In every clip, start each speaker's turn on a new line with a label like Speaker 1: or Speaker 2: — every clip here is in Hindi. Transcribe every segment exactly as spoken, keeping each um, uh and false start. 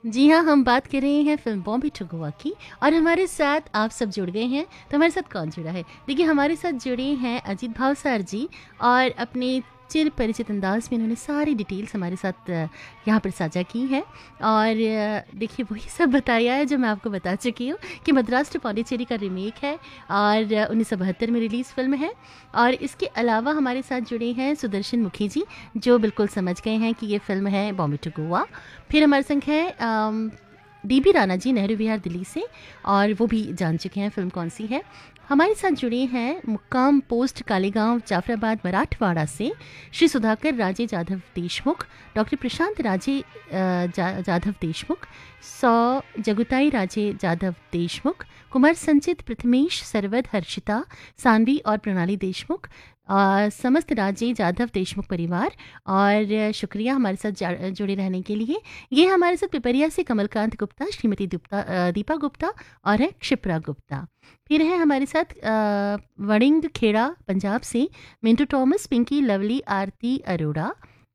Speaker 1: जी हाँ, हम बात कर रहे हैं फ़िल्म बॉम्बे टू गोवा की और हमारे साथ आप सब जुड़ गए हैं। तो हमारे साथ कौन जुड़ा है? देखिए, हमारे साथ जुड़े हैं अजीत भावसार जी और अपने चिर परिचित अंदाज़ में उन्होंने सारी डिटेल्स हमारे साथ अ, यहाँ पर साझा की हैं और अ, देखिए वही सब बताया है जो मैं आपको बता चुकी हूँ कि मद्रास टू पौंडीचेरी का रीमेक है और उन्नीस सौ बहत्तर में रिलीज़ फ़िल्म है। और इसके अलावा हमारे साथ जुड़े हैं सुदर्शन मुखी जी, जो बिल्कुल समझ गए हैं कि ये फ़िल्म है बॉम्बे टू गोवा। फिर हमारे संग है अम, डीबी राणा जी, नेहरू विहार दिल्ली से, और वो भी जान चुके हैं फ़िल्म कौन सी है। हमारे साथ जुड़े हैं मुक्काम पोस्ट कालेगांव जाफराबाद मराठवाड़ा से श्री सुधाकर राजे जाधव देशमुख, डॉक्टर प्रशांत राजे अ, जा, जाधव देशमुख, सौ जगुताई राजे जाधव देशमुख, कुमार संचित प्रथमेश सरवद हर्षिता सानवी और प्रणाली देशमुख, अ, समस्त राजे जाधव देशमुख परिवार। और शुक्रिया हमारे साथ जा- जुड़े रहने के लिए। ये हमारे साथ पिपरिया से कमलकांत गुप्ता, श्रीमती दुप्ता अ, दीपा गुप्ता और है क्षिप्रा गुप्ता। फिर है हमारे साथ अ, वड़िंग खेड़ा पंजाब से मिंटू टॉमस, पिंकी लवली, आरती अरोड़ा।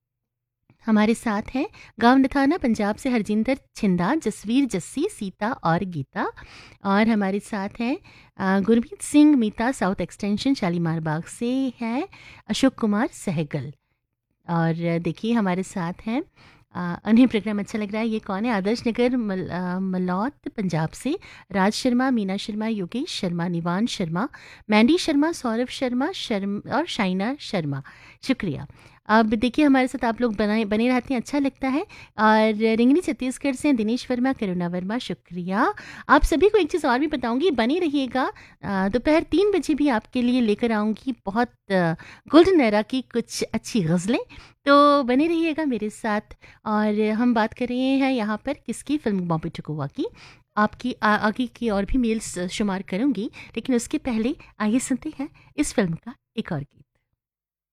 Speaker 1: हमारे साथ हैं गांव नथाना पंजाब से हरजिंदर छिंदा, जसवीर जस्सी, सीता और गीता। और हमारे साथ हैं अ, गुरमीत सिंह मीता, साउथ एक्सटेंशन शालीमार बाग से है अशोक कुमार सहगल। और देखिए हमारे साथ हैं अ, उन्हें प्रोग्राम अच्छा लग रहा है, ये कौन है? आदर्श नगर मल, अ, मलौत पंजाब से राज शर्मा, मीना शर्मा, योगेश शर्मा, निवान शर्मा, मैंडी शर्मा, सौरभ शर्मा शर्म और शाइना शर्मा। शुक्रिया। अब देखिए हमारे साथ आप लोग बनाए बने रहते हैं, अच्छा लगता है। और रिंगनी छत्तीसगढ़ से दिनेश वर्मा, करुणा वर्मा, शुक्रिया। आप सभी को एक चीज़ और भी बताऊंगी, बने रहिएगा। अ, दोपहर तीन बजे भी आपके लिए लेकर आऊँगी बहुत गोल्डन एरा की कुछ अच्छी गज़लें। तो बने रहिएगा मेरे साथ। और हम बात कर रहे हैं यहाँ पर किसकी? फ़िल्म बॉम्बे टू गोवा की। आपकी आ, आगे की और भी मेल्स शुमार करूँगी, लेकिन उसके पहले आइए सुनते हैं इस फ़िल्म का एक और गीत।